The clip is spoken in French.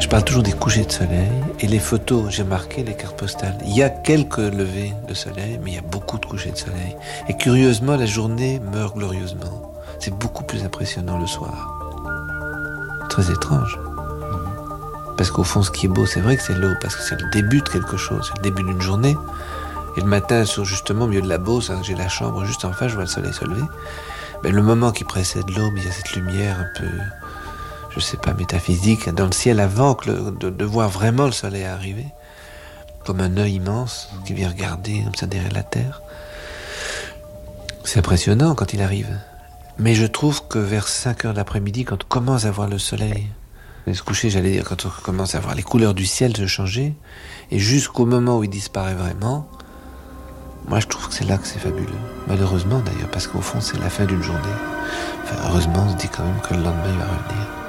Je parle toujours des couchers de soleil et les photos, j'ai marqué les cartes postales. Il y a quelques levées de soleil, mais il y a beaucoup de couchers de soleil. Et curieusement, la journée meurt glorieusement. C'est beaucoup plus impressionnant le soir. Très étrange. Parce qu'au fond, ce qui est beau, c'est vrai que c'est l'aube, parce que c'est le début de quelque chose, c'est le début d'une journée. Et le matin, justement, au milieu de la Beauce, hein, j'ai la chambre juste en face, je vois le soleil se lever. Mais le moment qui précède l'aube, il y a cette lumière un peu, je sais pas, métaphysique, dans le ciel avant de voir vraiment le soleil arriver, comme un œil immense qui vient regarder comme ça derrière la terre. C'est impressionnant quand il arrive. Mais je trouve que vers 5 heures de l'après-midi, quand on commence à voir le soleil se coucher, j'allais dire, quand on commence à voir les couleurs du ciel se changer, et jusqu'au moment où il disparaît vraiment, moi je trouve que c'est là que c'est fabuleux. Malheureusement d'ailleurs, parce qu'au fond c'est la fin d'une journée. Enfin, heureusement, on se dit quand même que le lendemain il va revenir.